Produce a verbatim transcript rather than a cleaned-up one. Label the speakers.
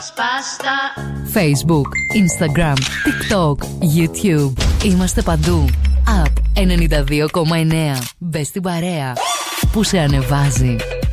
Speaker 1: σπάστα.
Speaker 2: Facebook, Instagram, TikTok, YouTube. Είμαστε παντού. App ενενήντα δύο κόμμα εννέα. Μπες στην παρέα που σε ανεβάζει.